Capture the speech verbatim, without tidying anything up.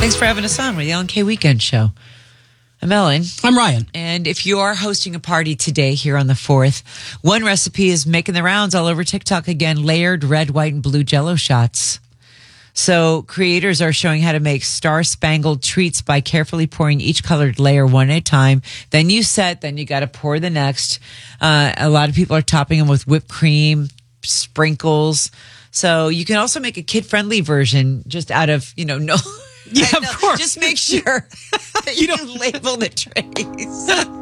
Thanks for having us on with the Ellen K Weekend Show. I'm Ellen. I'm Ryan. And if you are hosting a party today here on the fourth, one recipe is making the rounds all over TikTok again, layered red, white, and blue Jell-O shots. So creators are showing how to make star-spangled treats by carefully pouring each colored layer one at a time. Then you set, then you got to pour the next. Uh, a lot of people are topping them with whipped cream, sprinkles. So you can also make a kid-friendly version just out of, you know, no... Yeah, of course. Just make sure that you, you label the trays.